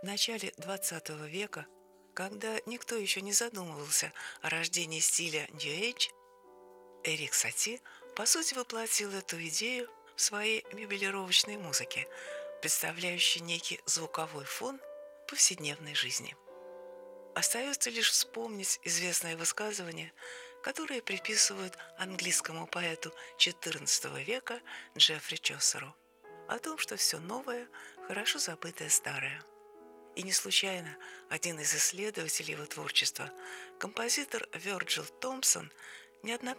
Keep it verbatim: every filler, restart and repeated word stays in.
В начале двадцатого века, когда никто еще не задумывался о рождении стиля New Age, Эрик Сати по сути воплотил эту идею в своей мебелировочной музыке, представляющей некий звуковой фон повседневной жизни. Остается лишь вспомнить известное высказывание, которое приписывают английскому поэту четырнадцатого века Джеффри Чосеру, о том, что все новое – хорошо забытое старое. И не случайно один из исследователей его творчества, композитор Вёрджил Томпсон, неоднократно